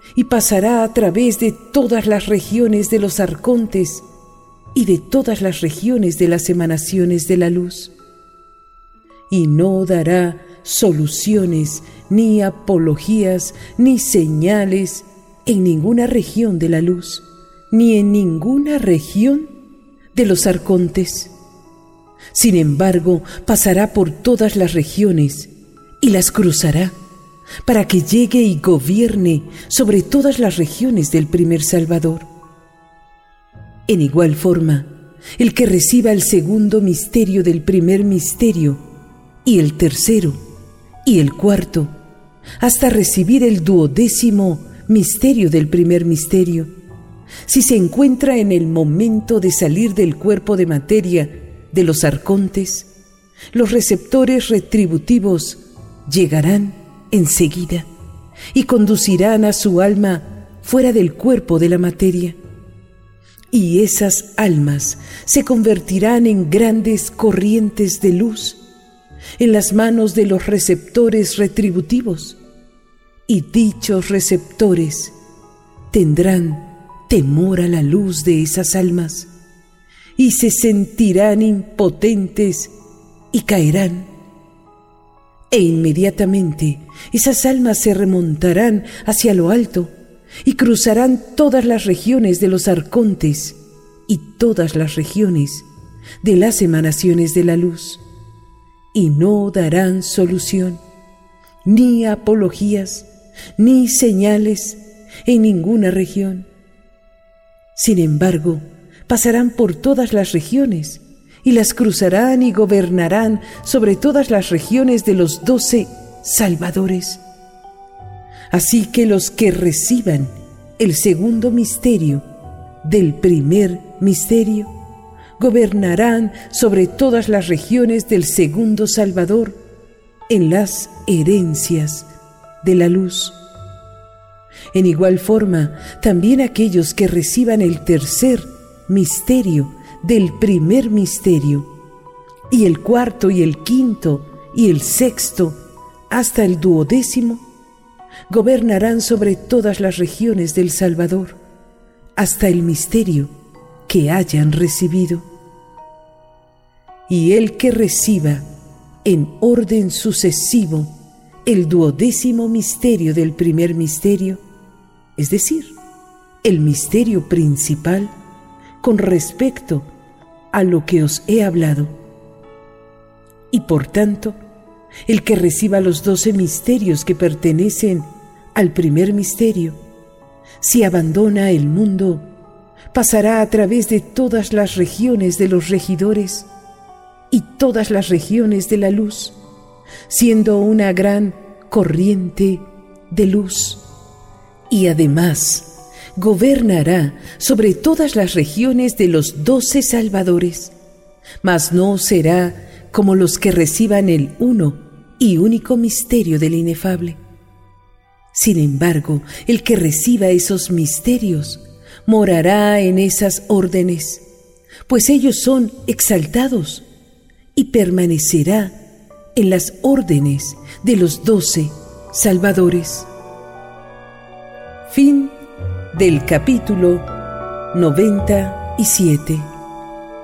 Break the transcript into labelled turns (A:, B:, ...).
A: y pasará a través de todas las regiones de los arcontes y de todas las regiones de las emanaciones de la luz. Y no dará soluciones, ni apologías, ni señales en ninguna región de la luz, ni en ninguna región de los arcontes. Sin embargo, pasará por todas las regiones y las cruzará, para que llegue y gobierne sobre todas las regiones del primer Salvador. En igual forma, el que reciba el segundo misterio del primer misterio, y el tercero, y el cuarto, hasta recibir el 12º misterio del primer misterio, si se encuentra en el momento de salir del cuerpo de materia de los arcontes, los receptores retributivos llegarán enseguida y conducirán a su alma fuera del cuerpo de la materia. Y esas almas se convertirán en grandes corrientes de luz en las manos de los receptores retributivos, y dichos receptores tendrán temor a la luz de esas almas y se sentirán impotentes y caerán. E inmediatamente esas almas se remontarán hacia lo alto y cruzarán todas las regiones de los arcontes y todas las regiones de las emanaciones de la luz, y no darán solución, ni apologías, ni señales en ninguna región. Sin embargo, pasarán por todas las regiones y las cruzarán y gobernarán sobre todas las regiones de los 12 salvadores. Así que los que reciban el segundo misterio del primer misterio gobernarán sobre todas las regiones del segundo Salvador en las herencias de la luz. En igual forma, también aquellos que reciban el tercer misterio del primer misterio, y el cuarto y el quinto y el sexto hasta el 12º, gobernarán sobre todas las regiones del Salvador, hasta el misterio que hayan recibido. Y el que reciba en orden sucesivo el 12º misterio del primer misterio, es decir, el misterio principal, con respecto a lo que os he hablado, y por tanto, el que reciba los 12 misterios que pertenecen al primer misterio, si abandona el mundo, pasará a través de todas las regiones de los regidores y todas las regiones de la luz, siendo una gran corriente de luz, y además gobernará sobre todas las regiones de los 12 salvadores, mas no será como los que reciban el uno y único misterio del inefable. Sin embargo, el que reciba esos misterios morará en esas órdenes, pues ellos son exaltados, y permanecerá en las órdenes de los 12 salvadores. Fin del capítulo 97.